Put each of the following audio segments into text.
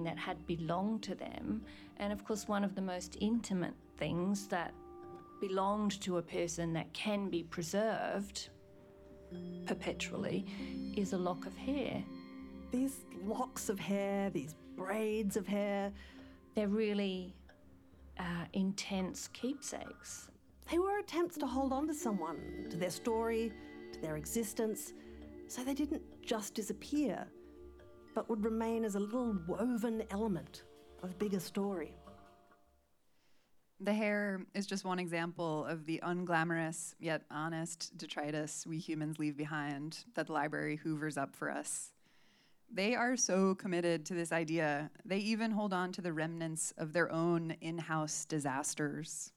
that had belonged to them. And of course, one of the most intimate things that belonged to a person that can be preserved perpetually is a lock of hair. These locks of hair, these braids of hair, they're really intense keepsakes. They were attempts to hold on to someone, to their story, to their existence, so they didn't just disappear, but would remain as a little woven element of a bigger story. The hair is just one example of the unglamorous yet honest detritus we humans leave behind that the library hoovers up for us. They are so committed to this idea, they even hold on to the remnants of their own in-house disasters.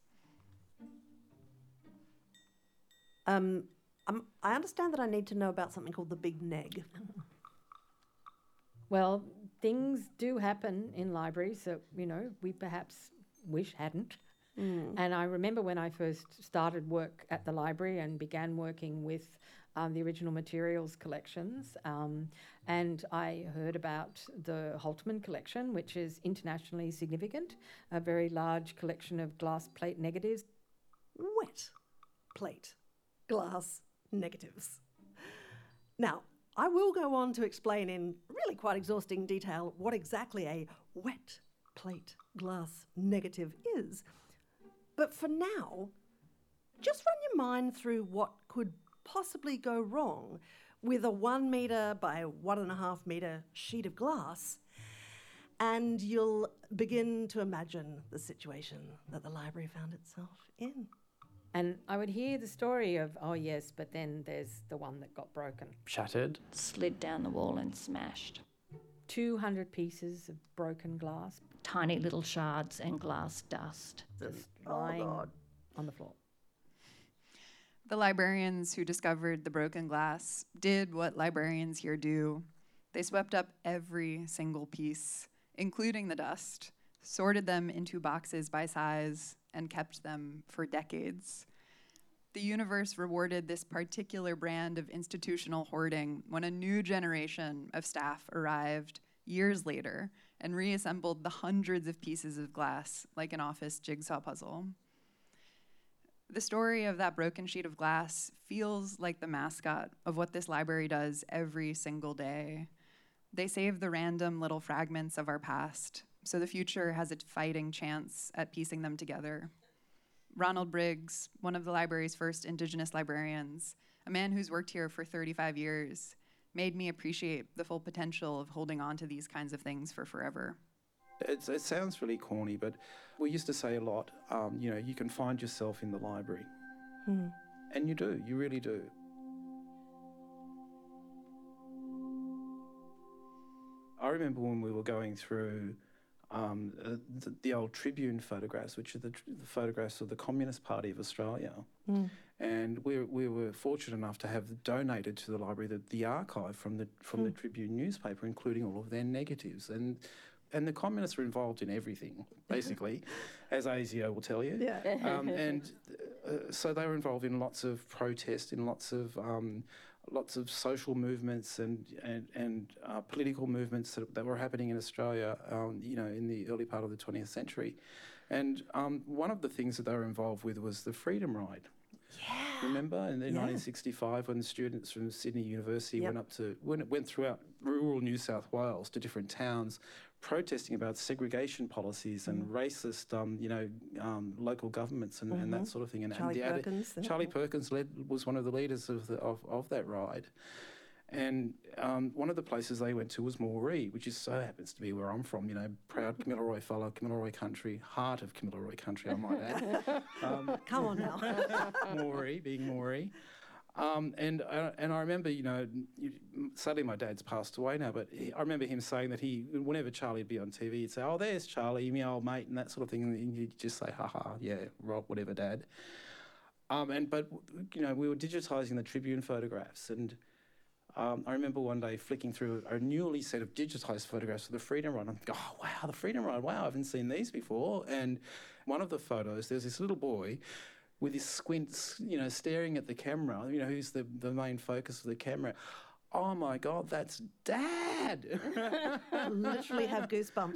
I understand that I need to know about something called the Big Neg. Well, things do happen in libraries that, we perhaps wish hadn't. And I remember when I first started work at the library and began working with the original materials collections, and I heard about the Holtman collection, which is internationally significant, a very large collection of glass plate negatives. Wet plate glass negatives. Now, I will go on to explain in really quite exhausting detail what exactly a wet plate glass negative is. But for now, just run your mind through what could possibly go wrong with a 1 metre by 1.5 metre sheet of glass, and you'll begin to imagine the situation that the library found itself in. And I would hear the story of, oh yes, but then there's the one that got broken. Shattered. Slid down the wall and smashed. 200 pieces of broken glass. Tiny little shards and glass dust. Just lying on the floor. The librarians who discovered the broken glass did what librarians here do. They swept up every single piece, including the dust, sorted them into boxes by size, and kept them for decades. The universe rewarded this particular brand of institutional hoarding when a new generation of staff arrived years later and reassembled the hundreds of pieces of glass like an office jigsaw puzzle. The story of that broken sheet of glass feels like the mascot of what this library does every single day. They save the random little fragments of our past, so the future has a fighting chance at piecing them together. Ronald Briggs, one of the library's first Indigenous librarians, a man who's worked here for 35 years, made me appreciate the full potential of holding on to these kinds of things for forever. It sounds really corny, but we used to say a lot, you can find yourself in the library. And you do, you really do. I remember when we were going through the old Tribune photographs, which are the photographs of the Communist Party of Australia. And we were fortunate enough to have donated to the library the archive from the Tribune newspaper, including all of their negatives. And the communists were involved in everything, basically, as ASIO will tell you. Yeah. So they were involved in lots of protest, in lots of social movements and political movements that were happening in Australia, in the early part of the 20th century. And one of the things that they were involved with was the Freedom Ride. Yeah. Remember in 1965 when the students from Sydney University went throughout rural New South Wales to different towns protesting about segregation policies and racist, local governments and that sort of thing. And Charlie Perkins was one of the leaders of that ride. And one of the places they went to was Moree, which so happens to be where I'm from, proud Kamilaroi fellow, Kamilaroi country, heart of Kamilaroi country, I might add. Come on now. Moree, being Moree. And I remember, sadly my dad's passed away now, but I remember him saying that whenever Charlie'd be on TV, he'd say, oh, there's Charlie, my old mate, and that sort of thing, and he'd just say, ha, yeah, Rob, whatever, Dad. But we were digitising the Tribune photographs, and I remember one day flicking through a newly set of digitised photographs of the Freedom Ride. I'm going, oh, wow, the Freedom Ride, wow, I haven't seen these before. And one of the photos, there's this little boy with his squints, staring at the camera, who's the main focus of the camera. Oh, my God, that's Dad. I literally have goosebumps